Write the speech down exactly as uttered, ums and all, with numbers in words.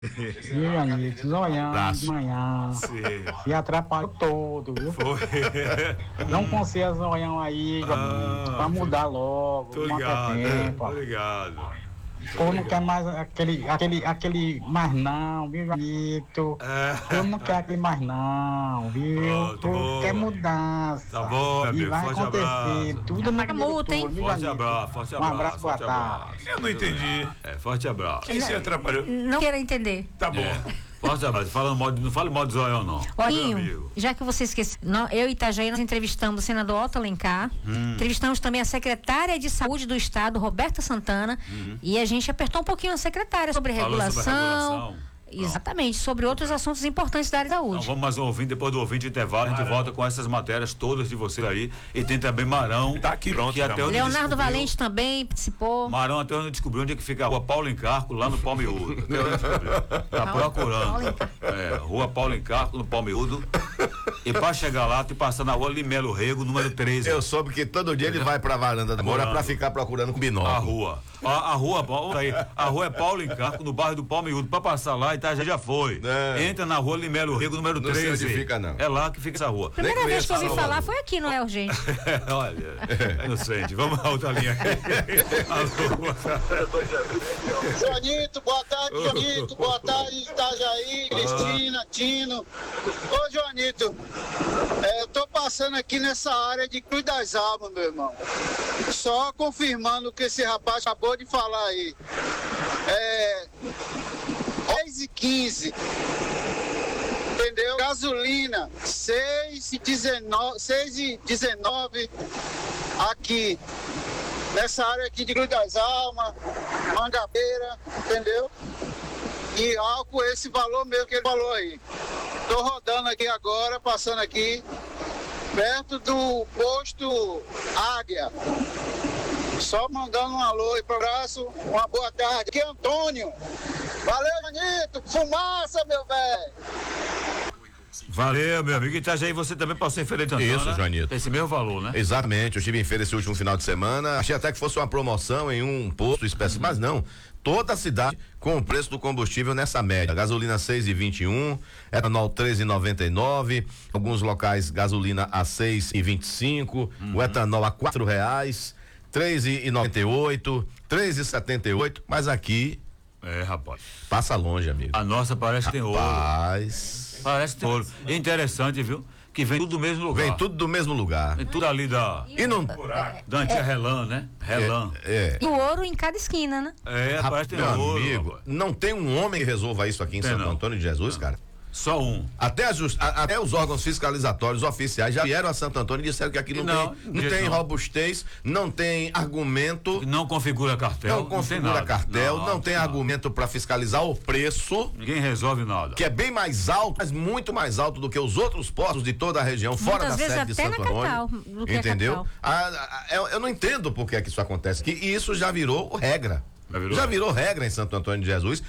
Viu, Janito? Zoião Abraço. de manhã. Sim. Se atrapalhou todo, viu? Foi. Não consiga zoião aí, Ah, Janito, pra mudar logo. Tô não ligado, tem né? tempo. Tô ligado. O povo não quer mais aquele, aquele, aquele mais não, viu, Janito? É. O povo não quer aquele mais não, viu? Pronto, O povo boa. quer mudança. Tá bom, meu E amigo. vai Forte acontecer abraço. tudo no Paga multa, hein? viu, Forte Janito? abraço, forte Um abraço. abraço, boa forte tarde. abraço. Eu não entendi. É, forte abraço. Quem se atrapalhou? Não queira entender. Tá bom. Forte abraço. Fala modo, não fale modo de zoião, não. Meu Olinho, amigo. já que você esqueceu, nó- eu e Itajaí nós entrevistamos o senador Otto Alencar, Hum. entrevistamos também a secretária de Saúde do Estado, Roberta Santana, e a gente apertou um pouquinho a secretária sobre Uhum. Falou sobre regulação. regulação. Exatamente, sobre outros assuntos importantes da área da Então, saúde. vamos mais um ouvinte, depois do ouvinte intervalo, a gente volta com essas matérias todas de vocês aí. E tem também Marão. Tá aqui, pronto, Que já. até onde Leonardo descobriu- Valente também participou. Marão até onde descobriu onde é que fica a rua Paulo Encarco, lá no Palmiúdo. Até onde descobriu. Tá Paulo procurando. Encarco. É, rua Paulo Encarco, no Palmiúdo. E pra chegar lá, tem que passar na rua Limelo Rego, número treze. Eu soube que todo dia ele vai pra varanda da Moura pra ficar procurando com A binóculo. rua. A, a rua, ó, aí, a rua é Paulo Encarco, no bairro do Palmiúdo. Pra passar lá, Itajaí já foi. É. Entra na rua Limelo Rego, número Não sei treze. onde fica, não. É lá que fica essa rua. Primeira Nem vez que eu ouvi conheço a falar Laura. foi aqui, não é urgente. Olha, é inocente. Vamos à outra linha. Alô, boa tarde. Joanito, boa tarde, Ô, Joanito, boa tarde, Itajaí, Cristina, Tino. Ô, Joanito, é, eu tô passando aqui nessa área de Cruz das Almas, meu irmão. Só confirmando o que esse rapaz acabou de falar aí. É. dez e quinze. Entendeu? Gasolina, seis e dezenove, seis e dezenove aqui. Nessa área aqui de Cruz das Almas, Mangabeira, entendeu? E álcool, esse valor mesmo que ele falou aí. Tô rodando aqui agora, passando aqui, perto do posto Águia. Só mandando um alô e um abraço, uma boa tarde. Aqui é Antônio. Valeu, Janito. Fumaça, meu velho. Valeu, meu amigo. Itajaí, você também passou em Feira de Santana. Isso, Joanito. Tem esse mesmo valor, né? Exatamente, eu estive em feira esse último final de semana, achei até que fosse uma promoção em um posto específico, mas não, toda a cidade com o preço do combustível nessa média, gasolina seis e vinte e um, etanol três e noventa e nove, alguns locais gasolina a seis e vinte e cinco, o etanol a quatro reais, três e noventa e oito, três e setenta e oito, mas aqui É, rapaz. passa longe, amigo. A nossa parece que tem ouro. Paz, Parece que tem ouro. É interessante, viu? Que vem tudo do mesmo lugar. vem tudo do mesmo lugar. Vem tudo ali da, E não, da antiga Relan, né? Relan. é, E o ouro em cada esquina, né? É, Rap- parece que tem meu ouro. amigo, rapaz. não tem um homem que resolva isso aqui em Tem Santo não. Antônio de Jesus, cara. Só um. Até, a just- a- até os órgãos fiscalizatórios oficiais já vieram a Santo Antônio e disseram que aqui não, Não, tem, de não jeito tem não. robustez, não tem argumento, Não configura cartel. não tem configura nada. cartel, não, tem nada. argumento para fiscalizar o preço, Ninguém resolve nada. que é bem mais alto, mas muito mais alto do que os outros postos de toda a região, fora Muitas da vezes sede de até Santo na capital, Antônio. do que a Entendeu? capital. Ah, ah, eu, eu não entendo por que é que isso acontece, que isso já virou regra. Já virou Já regra. virou regra em Santo Antônio de Jesus,